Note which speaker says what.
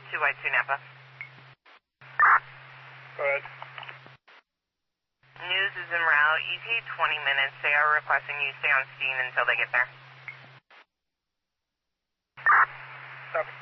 Speaker 1: 2Y2 Napa.
Speaker 2: Go ahead.
Speaker 1: News is en route. ETA 20 minutes. They are requesting you stay on scene until they get there.
Speaker 2: Copy.